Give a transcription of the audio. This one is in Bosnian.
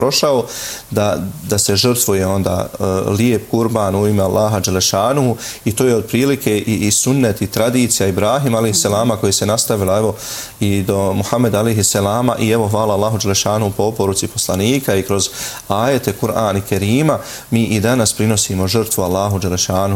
prošao, da se žrtvuje onda lijep kurban u ime Allaha dželešanu i to je otprilike i sunnet i tradicija Ibrahim alejhi selama koji se nastavila evo i do Muhameda alejhi selama i evo hvala Allahu dželešanu po oporuci poslanika i kroz ajete Kur'ana i Kerima mi i danas prinosimo žrtvu Allahu dželešanu